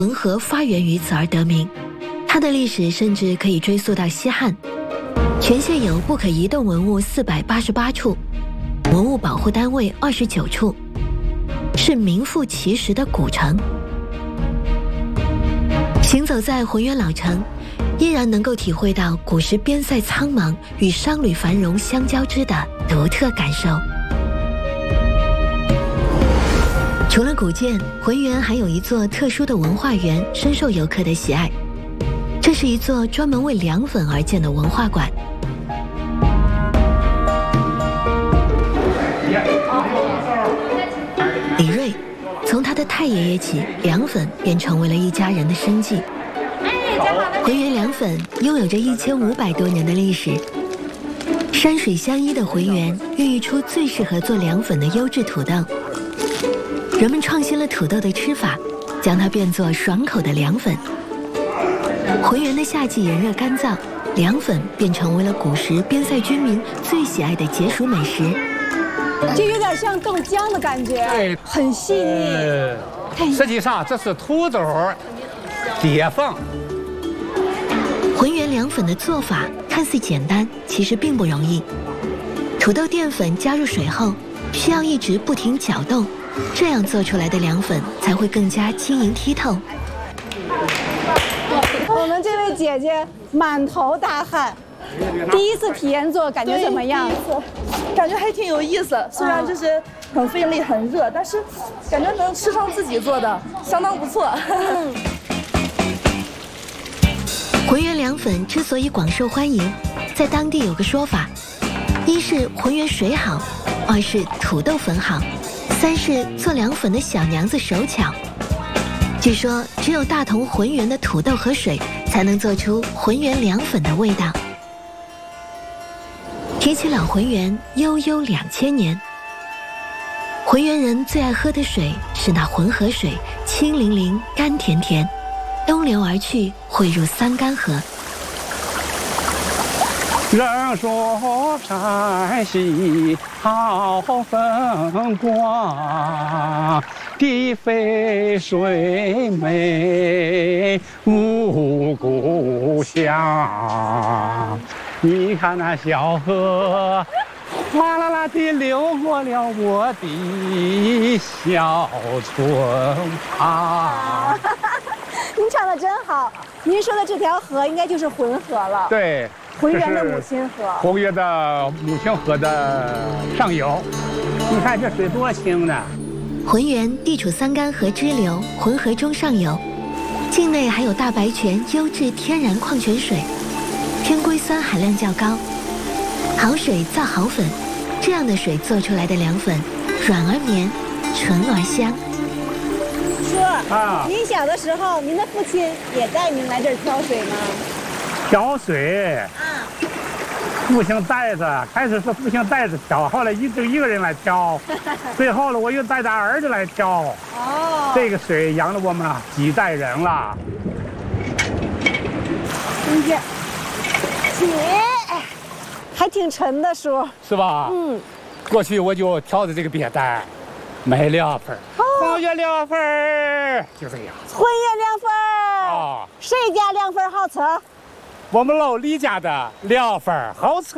浑河发源于此而得名，它的历史甚至可以追溯到西汉。全县有不可移动文物488处，文物保护单位29处，是名副其实的古城。行走在浑源老城，依然能够体会到古时边塞苍茫与商旅繁荣相交织的独特感受。除了古建，浑源还有一座特殊的文化园，深受游客的喜爱。这是一座专门为凉粉而建的文化馆。李瑞，从他的太爷爷起，凉粉便成为了一家人的生计。浑源凉粉拥有着1500多年的历史，山水相依的浑源孕育出最适合做凉粉的优质土豆。人们创新了土豆的吃法，将它变作爽口的凉粉。浑源的夏季炎热干燥，凉粉便成为了古时边塞居民最喜爱的解暑美食。 就有点像豆浆的感觉，对，很细腻。 实际上这是土豆叠缝。 浑源凉粉的做法看似简单，其实并不容易。土豆淀粉加入水后，需要一直不停搅动，这样做出来的凉粉才会更加晶莹剔透。 我们这位姐姐满头大汗，第一次体验做，感觉怎么样？ 感觉还挺有意思，虽然就是很费力、很热，但是感觉能吃上自己做的，相当不错。 浑源凉粉之所以广受欢迎，在当地有个说法：一是浑源水好，二是土豆粉好，三是做凉粉的小娘子手巧。据说只有大同浑源的土豆和水，才能做出浑源凉粉的味道。提起老浑源，悠悠2000年。浑源人最爱喝的水是那浑河水，清凌凌，甘甜甜，东流而去，汇入三干河。 人说山西好风光，地肥水美无故乡。你看那小河哗啦啦地流过了我的小村旁。 您唱的真好，您说的这条河应该就是浑河了。 对， 浑源的母亲河。 浑源的母亲河的上游，你看这水多清呢。 浑源地处三干河支流浑河中上游，境内还有大白泉优质天然矿泉水，偏硅酸含量较高。好水造好粉，这样的水做出来的凉粉软而绵，纯而香。 叔啊，您小的时候，您的父亲也带您来这儿挑水吗？ 挑水啊，父亲带着，开始是父亲带着挑，后来就一个人来挑，最后了我又带着儿子来挑。哦，这个水养了我们几代人了。 您这，起，还挺沉的，叔。 是吧？嗯。过去我就挑着这个扁担，买凉粉。浑源凉粉就这样。 浑源凉粉啊， 谁家凉粉好吃？ 我们老李家的凉粉好吃。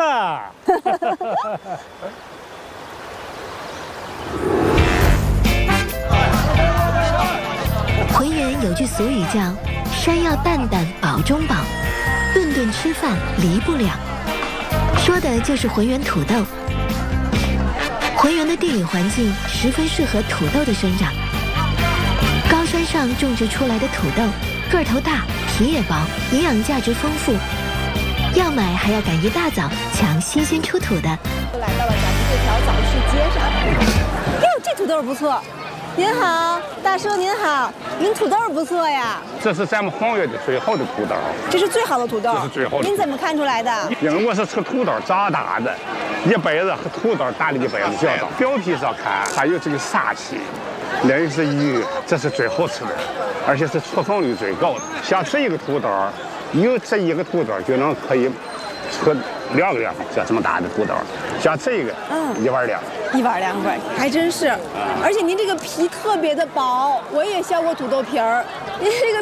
浑源有句俗语叫“山要淡淡饱中饱，顿顿吃饭离不了”，说的就是浑源土豆。浑源的地理环境十分适合土豆的生长，高山上种植出来的土豆个头大，皮也薄，营养价值丰富，要买还要赶一大早抢新鲜出土的。 来到了咱们这条早市街上，哟，这土豆不错。您好，大叔您好，您土豆不错呀。 这是咱们浑源的最好的土豆。 这是最好的土豆。 这是最好的。 您怎么看出来的？ 因为我是吃土豆长大的，一辈子和土豆打了一辈子交道。表皮上看还有这个煞气，另一个是鱼，这是最好吃的，而且是出粉率最高的。像这一个土豆，有这一个土豆就能可以出2个凉粉，像这么大的土豆，像这个1碗凉粉。 1碗凉粉，还真是。而且您这个皮特别的薄，我也削过土豆皮儿， 这个